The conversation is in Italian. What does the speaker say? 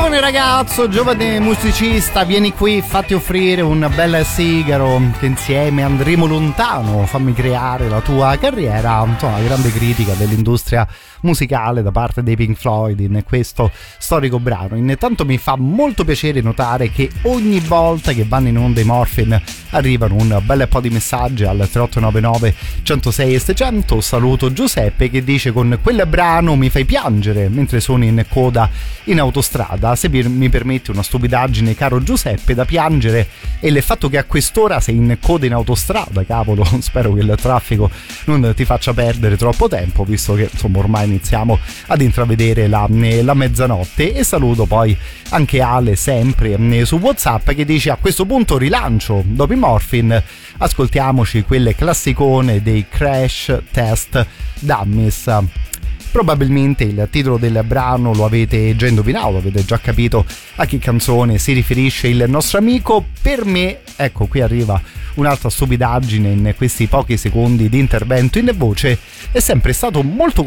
Giovane ragazzo, giovane musicista, vieni qui, fatti offrire un bel sigaro che insieme andremo lontano, fammi creare la tua carriera. Insomma, grande critica dell'industria musicale da parte dei Pink Floyd in questo storico brano. Intanto mi fa molto piacere notare che ogni volta che vanno in onda i Morphine arrivano un bel po' di messaggi al 3899 106 e 600. Saluto Giuseppe che dice: con quel brano mi fai piangere mentre sono in coda in autostrada. Se mi permetti una stupidaggine, caro Giuseppe, da piangere è il fatto che a quest'ora sei in coda in autostrada. Cavolo, spero che il traffico non ti faccia perdere troppo tempo, visto che insomma ormai iniziamo ad intravedere la mezzanotte. E saluto poi anche Ale, sempre su WhatsApp, che dice: a questo punto rilancio dopo i Morphine, ascoltiamoci quelle classicone dei Crash Test Dummies. Probabilmente il titolo del brano lo avete già indovinato, avete già capito a che canzone si riferisce il nostro amico. Per me, ecco, qui arriva un'altra stupidaggine in questi pochi secondi di intervento in voce, è sempre stato molto